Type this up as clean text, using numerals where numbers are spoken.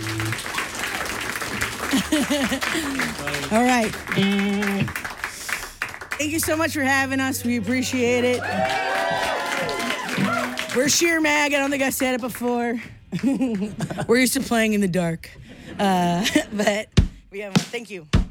All right. Thank you so much for having us. We appreciate it. We're Sheer Mag. I don't think I said it before. We're used to playing in the dark. But we have thank you.